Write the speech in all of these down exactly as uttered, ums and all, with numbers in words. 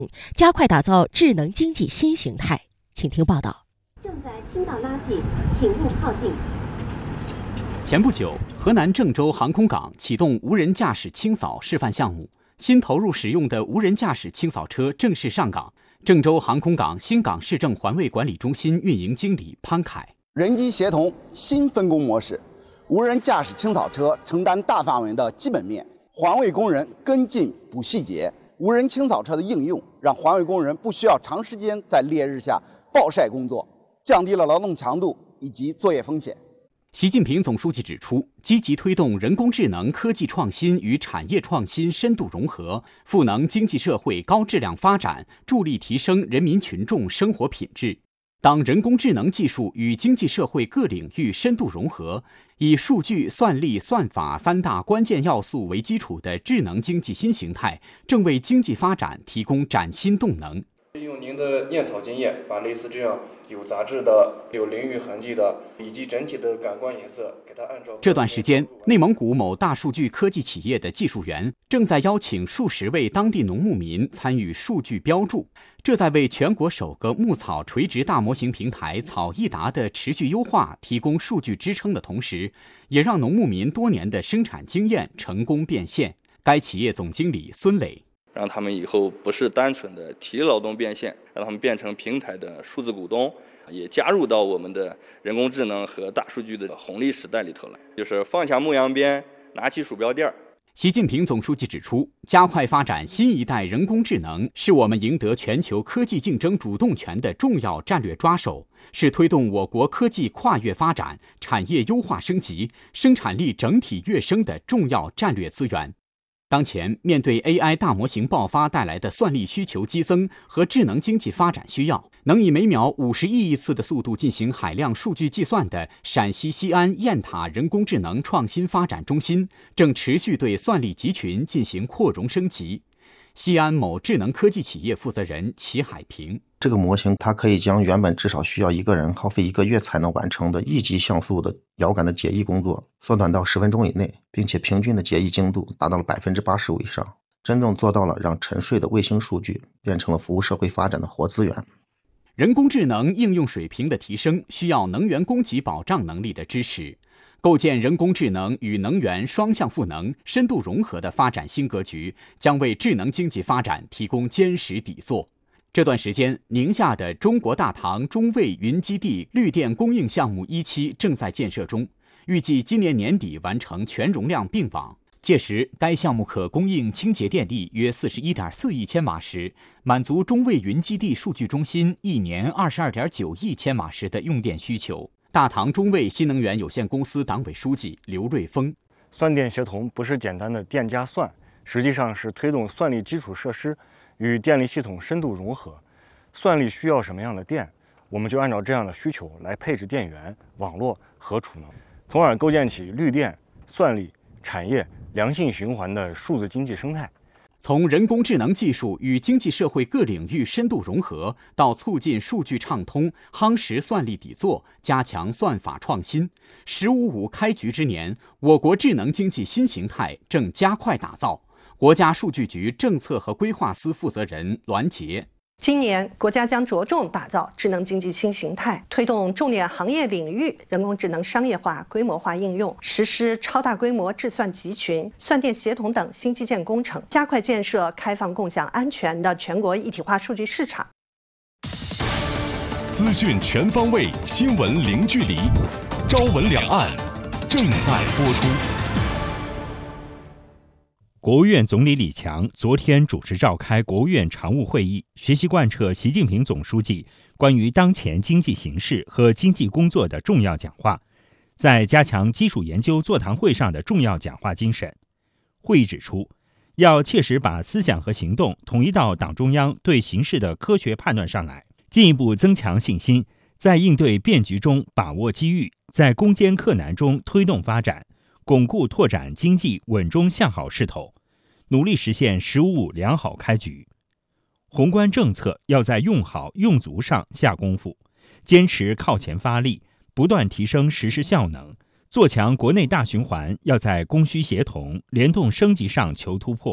加快打造智能经济新形态。请听报道。 正在倾倒垃圾，请勿靠近。 前不久，河南郑州航空港启动无人驾驶清扫示范项目，新投入使用的无人驾驶清扫车正式上岗。郑州航空港新港市政环卫管理中心运营经理潘凯： 人机协同新分工模式，无人驾驶清扫车承担大范围的基本面，环卫工人跟进补细节。无人清扫车的应用，让环卫工人不需要长时间在烈日下暴晒工作，降低了劳动强度以及作业风险。 习近平总书记指出，积极推动人工智能科技创新与产业创新深度融合，赋能经济社会高质量发展，助力提升人民群众生活品质。当人工智能技术与经济社会各领域深度融合，以数据、算力、算法三大关键要素为基础的智能经济新形态，正为经济发展提供崭新动能。 利用您的验草经验，把类似这样有杂质的、有淋浴痕迹的，以及整体的感官颜色，给它按照。 这段时间，内蒙古某大数据科技企业的技术员正在邀请数十位当地农牧民参与数据标注，这在为全国首个牧草垂直大模型平台草易达的持续优化提供数据支撑的同时，也让农牧民多年的生产经验成功变现。该企业总经理孙磊。 让他们以后不是单纯的体力劳动变现，让他们变成平台的数字股东，也加入到我们的人工智能和大数据的红利时代里头来。就是放下牧羊鞭，拿起鼠标垫儿。 习近平总书记指出，加快发展新一代人工智能是我们赢得全球科技竞争主动权的重要战略抓手，是推动我国科技跨越发展、产业优化升级、生产力整体跃升的重要战略资源。当前，面对 A I 大模型爆发带来的算力需求激增和智能经济发展需要，能以每秒五十亿亿次的速度进行海量数据计算的陕西西安雁塔人工智能创新发展中心，正持续对算力集群进行扩容升级。西安某智能科技企业负责人齐海平： 这个模型它可以将原本至少需要一个人耗费一个月才能完成的一级像素的遥感的解译工作缩短到十分钟以内，并且平均的解译精度达到了百分之八十五以上，真正做到了让沉睡的卫星数据变成了服务社会发展的活资源。 人工智能应用水平的提升需要能源供给保障能力的支持，构建人工智能与能源双向赋能、深度融合的发展新格局，将为智能经济发展提供坚实底座。这段时间，宁夏的中国大唐中卫云基地绿电供应项目一期正在建设中，预计今年年底完成全容量并网。届时，该项目可供应清洁电力约 四十一点四亿千瓦时，满足中卫云基地数据中心一年 二十二点九亿千瓦时的用电需求。大唐中卫新能源有限公司党委书记刘瑞峰： 算电协同不是简单的电加算，实际上是推动算力基础设施与电力系统深度融合。算力需要什么样的电，我们就按照这样的需求来配置电源、网络和储能，从而构建起绿电、算力、产业良性循环的数字经济生态。 从人工智能技术与经济社会各领域深度融合，到促进数据畅通、夯实算力底座、加强算法创新，“十五五”开局之年，我国智能经济新形态正加快打造。国家数据局政策和规划司负责人栾杰： 今年，国家将着重打造智能经济新形态，推动重点行业领域人工智能商业化、规模化应用，实施超大规模智算集群、算电协同等新基建工程，加快建设开放、共享、安全的全国一体化数据市场。 资讯全方位，新闻零距离，朝闻两岸正在播出。 国务院总理李强昨天主持召开国务院常务会议，学习贯彻习近平总书记关于当前经济形势和经济工作的重要讲话，在加强基础研究座谈会上的重要讲话精神。会议指出，要切实把思想和行动统一到党中央对形势的科学判断上来，进一步增强信心，在应对变局中把握机遇，在攻坚克难中推动发展，巩固拓展经济稳中向好势头，努力实现“十五五”良好开局。宏观政策要在用好用足上下功夫，坚持靠前发力，不断提升实施效能，做强国内大循环要在供需协同、联动升级上求突破，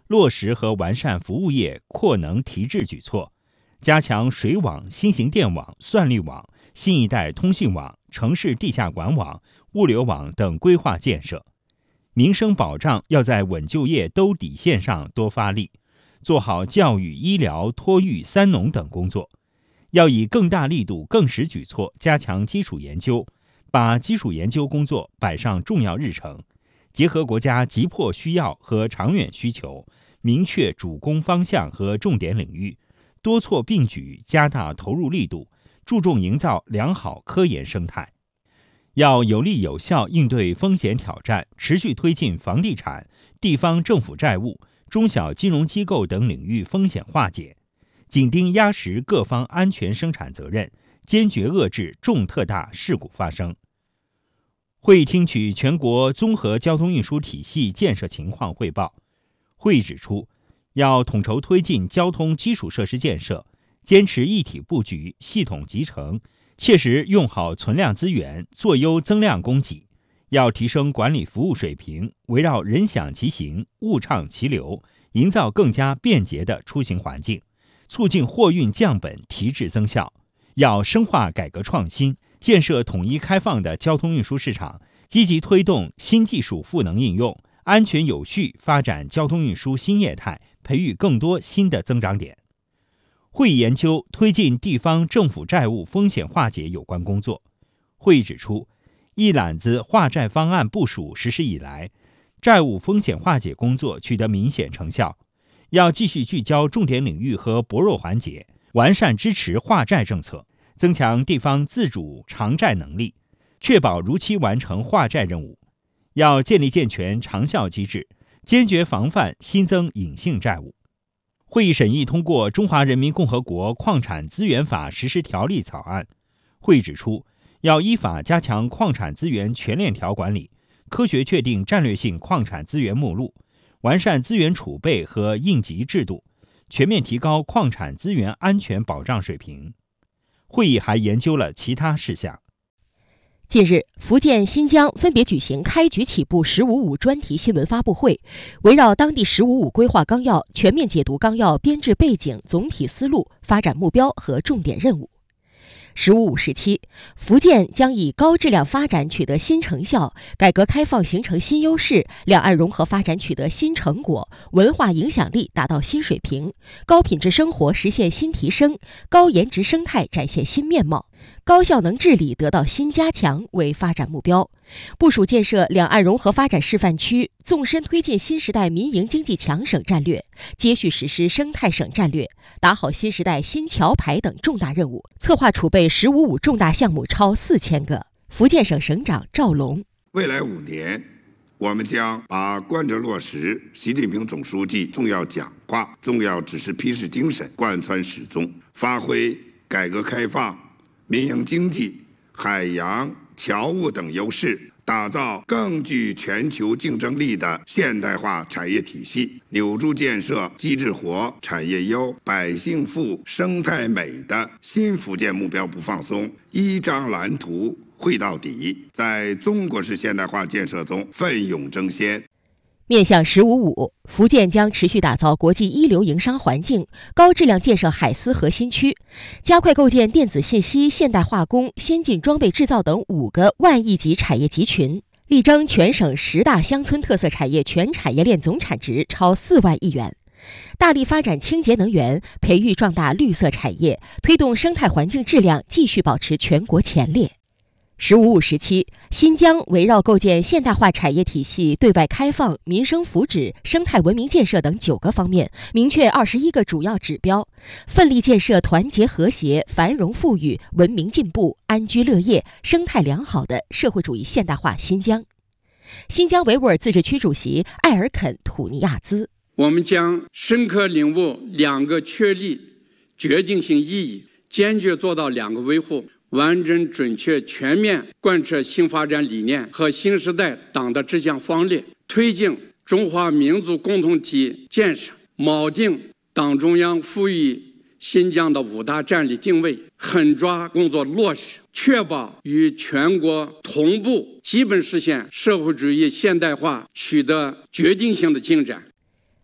落实和完善服务业扩能提质举措，加强水网、新型电网、算力网、新一代通信网、城市地下管网、物流网等规划建设。民生保障要在稳就业兜底线上多发力，做好教育、医疗、托育、三农等工作。要以更大力度、更实举措加强基础研究，把基础研究工作摆上重要日程，结合国家急迫需要和长远需求，明确主攻方向和重点领域，多措并举，加大投入力度，注重营造良好科研生态。要有力有效应对风险挑战，持续推进房地产、地方政府债务、中小金融机构等领域风险化解，紧盯压实各方安全生产责任，坚决遏制重特大事故发生。会议听取全国综合交通运输体系建设情况汇报。会议指出，要统筹推进交通基础设施建设，坚持一体布局、系统集成，切实用好存量资源，做优增量供给。要提升管理服务水平，围绕人享其行、物畅其流，营造更加便捷的出行环境，促进货运降本提质增效。要深化改革创新，建设统一开放的交通运输市场，积极推动新技术赋能应用，安全有序发展交通运输新业态，培育更多新的增长点。会议研究推进地方政府债务风险化解有关工作。会议指出，一揽子化债方案部署实施以来，债务风险化解工作取得明显成效，要继续聚焦重点领域和薄弱环节，完善支持化债政策，增强地方自主偿债能力，确保如期完成化债任务。要建立健全长效机制，坚决防范新增隐性债务。会议审议通过《中华人民共和国矿产资源法实施条例》草案。会议指出，要依法加强矿产资源全链条管理，科学确定战略性矿产资源目录，完善资源储备和应急制度，全面提高矿产资源安全保障水平。会议还研究了其他事项。 近日，福建、新疆分别举行开局起步“十五五”专题新闻发布会，围绕当地“十五五”规划纲要全面解读纲要编制背景、总体思路、发展目标和重点任务。十五五时期，福建将以高质量发展取得新成效，改革开放形成新优势，两岸融合发展取得新成果，文化影响力达到新水平，高品质生活实现新提升，高颜值生态展现新面貌，高效能治理得到新加强为发展目标。部署建设两岸融合发展示范区，纵深推进新时代民营经济强省战略，接续实施生态省战略，打好新时代新桥牌等重大任务，策划储备“十五五”重大项目超四千个。福建省省长赵龙： 未来五年，我们将把贯彻落实习近平总书记重要讲话、重要指示批示精神贯穿始终，发挥改革开放、民营经济、海洋、侨务等优势，打造更具全球竞争力的现代化产业体系，扭住建设机制活、产业优、百姓富、生态美的新福建目标不放松，一张蓝图绘到底，在中国式现代化建设中奋勇争先。 面向“十五五”，福建将持续打造国际一流营商环境，高质量建设海丝核心区，加快构建电子信息、现代化工、先进装备制造等五个万亿级产业集群，力争全省十大乡村特色产业全产业链总产值超四万亿元。大力发展清洁能源，培育壮大绿色产业，推动生态环境质量继续保持全国前列。十五五时期，新疆围绕构建现代化产业体系、对外开放、民生福祉、生态文明建设等九个方面，明确二十一个主要指标，奋力建设团结和谐、繁荣富裕、文明进步、安居乐业、生态良好的社会主义现代化新疆。新疆维吾尔自治区主席艾尔肯·土尼亚兹： 我们将深刻领悟两个确立决定性意义，坚决做到两个维护，完整、准确、全面贯彻新发展理念和新时代党的治疆方略，推进中华民族共同体建设，锚定党中央赋予新疆的五大战略定位，狠抓工作落实，确保与全国同步基本实现社会主义现代化取得决定性的进展。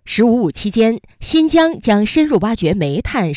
十五五期间，新疆将深入挖掘煤炭、